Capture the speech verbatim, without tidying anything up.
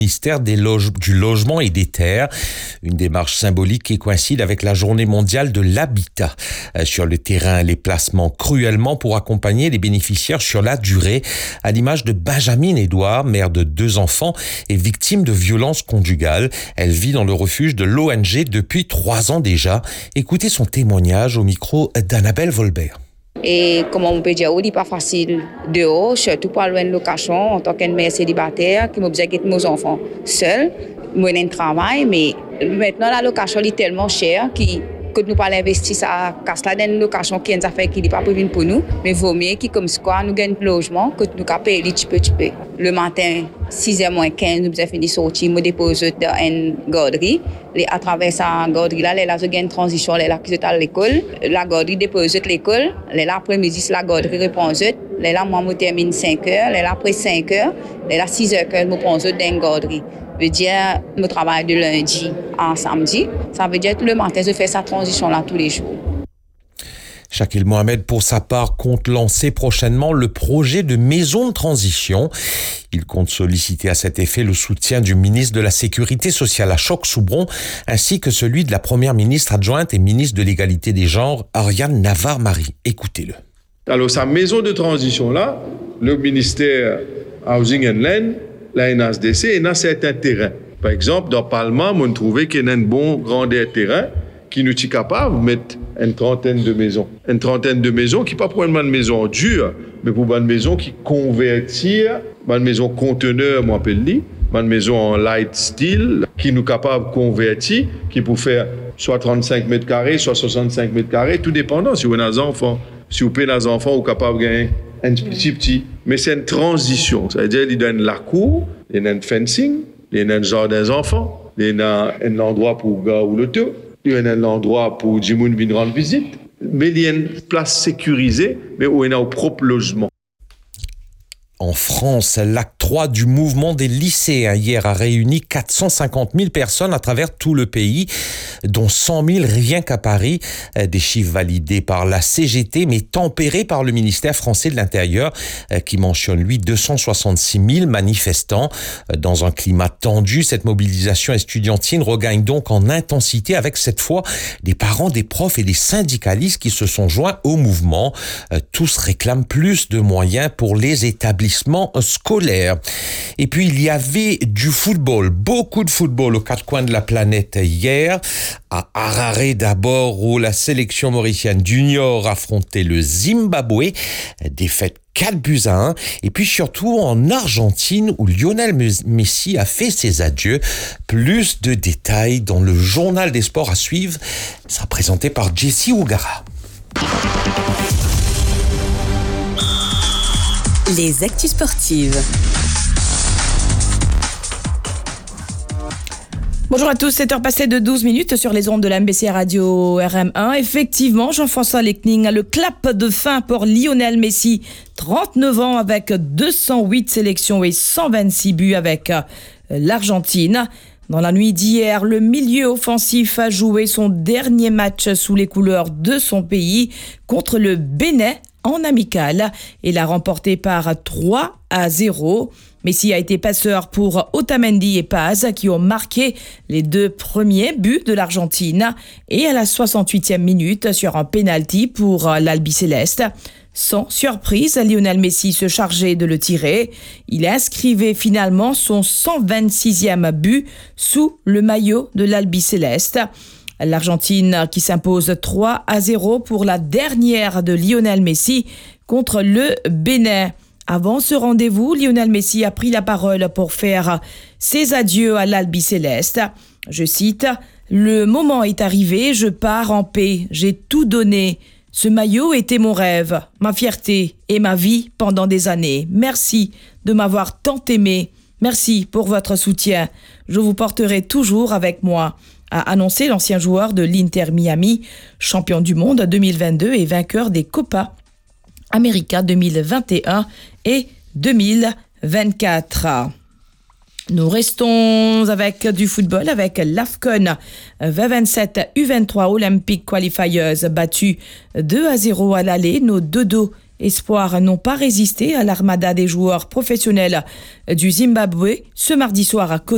Ministère des Loge- du Logement et des Terres. Une démarche symbolique qui coïncide avec la Journée mondiale de l'habitat. Euh, sur le terrain, les placements cruellement pour accompagner les bénéficiaires sur la durée, à l'image de Benjamin Edouard, mère de deux enfants et victime de violences conjugales. Elle vit dans le refuge de l'O N G depuis trois ans déjà. Écoutez son témoignage au micro d'Annabelle Volbert. Et comme on peut dire, il n'est pas facile dehors, surtout pour aller en location en tant qu'une mère célibataire qui m'oblige à quitter mes enfants seuls. Moi, j'ai un travail, mais maintenant la location est tellement chère que que nous pas investir ça casse là dans une location qui est une affaire qui n'est pas prévue pour nous, mais vaut mieux que comme quoi nous gagnons logement que nous capons payer petit peu petit peu. Le matin six heures moins quinze nous avons fini sortir, nous déposer dans une garderie. Et à travers sa garderie là, là, il y a une transition là qui est à l'école. La garderie dépose l'école. Là, après-midi, la garderie répond. Là, moi, je termine cinq heures. Là, après cinq heures, là, six heures, je prends dans une garderie. Ça veut dire je travaille de lundi à samedi. Ça veut dire que le matin, je fais cette transition-là tous les jours. Shakil Mohamed, pour sa part, compte lancer prochainement le projet de maison de transition. Il compte solliciter à cet effet le soutien du ministre de la Sécurité sociale, Achok Soubron, ainsi que celui de la première ministre adjointe et ministre de l'égalité des genres, Ariane Navarre-Marie. Écoutez-le. Alors, sa maison de transition-là, le ministère Housing and Land, la N A S D C, il y a certains terrains. Par exemple, dans le Parlement, on a trouvé qu'il y a un bon grandeur terrain qui nous est capable de mettre une trentaine de maisons. Une trentaine de maisons qui ne sont pas pour une maison dure, mais pour une maison qui convertit, une maison conteneur, moi je dire, une maison en light steel, qui nous est capable de convertir, qui peut faire soit trente-cinq mètres carrés, soit soixante-cinq mètres carrés, tout dépendant. Si vous avez des enfants, si vous avez des enfants, vous êtes capable de gagner un petit petit. Mais c'est une transition. C'est-à-dire qu'il donne la cour, il y a un fencing, il y a un jardin des enfants, il y a un endroit pour gars ou l'auto, il y a un endroit pour les gens venir rendre visite. Mais il y a une place sécurisée, mais où il y a un propre logement. En France, l'acte trois du mouvement des lycéens hier a réuni quatre cent cinquante mille personnes à travers tout le pays, dont cent mille rien qu'à Paris. Des chiffres validés par la C G T, mais tempérés par le ministère français de l'Intérieur, qui mentionne, lui, deux cent soixante-six mille manifestants. Dans un climat tendu, cette mobilisation estudiantine regagne donc en intensité avec cette fois des parents, des profs et des syndicalistes qui se sont joints au mouvement. Tous réclament plus de moyens pour les établissements scolaire. Et puis, il y avait du football, beaucoup de football aux quatre coins de la planète hier. À Harare d'abord, où la sélection mauricienne junior affrontait le Zimbabwe. Défaite quatre buts à un. Et puis surtout en Argentine, où Lionel Messi a fait ses adieux. Plus de détails dans le journal des sports à suivre. Ça présenté par Jessie Ougara. Les actus sportives. Bonjour à tous, sept heures passées de douze minutes sur les ondes de la M B C Radio R M un. Effectivement, Jean-François Lecning a le clap de fin pour Lionel Messi, trente-neuf ans avec deux cent huit sélections et cent vingt-six buts avec l'Argentine. Dans la nuit d'hier, le milieu offensif a joué son dernier match sous les couleurs de son pays contre le Bénin en amical et l'a remporté par trois à zéro. Messi a été passeur pour Otamendi et Paz qui ont marqué les deux premiers buts de l'Argentine et à la soixante-huitième minute sur un penalty pour l'Albiceleste. Sans surprise, Lionel Messi se chargeait de le tirer. Il inscrivait finalement son cent vingt-sixième but sous le maillot de l'Albiceleste. L'Argentine qui s'impose trois à zéro pour la dernière de Lionel Messi contre le Bénin. Avant ce rendez-vous, Lionel Messi a pris la parole pour faire ses adieux à l'Albiceleste. Je cite « Le moment est arrivé, je pars en paix, j'ai tout donné. Ce maillot était mon rêve, ma fierté et ma vie pendant des années. Merci de m'avoir tant aimé. Merci pour votre soutien. Je vous porterai toujours avec moi », a annoncé l'ancien joueur de l'Inter Miami, champion du monde deux mille vingt-deux et vainqueur des Copa América deux mille vingt et un et deux mille vingt-quatre. Nous restons avec du football, avec l'AFCON vingt vingt-sept U vingt-trois Olympic Qualifiers battus deux à zéro à l'aller. Nos dodos espoirs n'ont pas résisté à l'armada des joueurs professionnels du Zimbabwe ce mardi soir à Cotonou.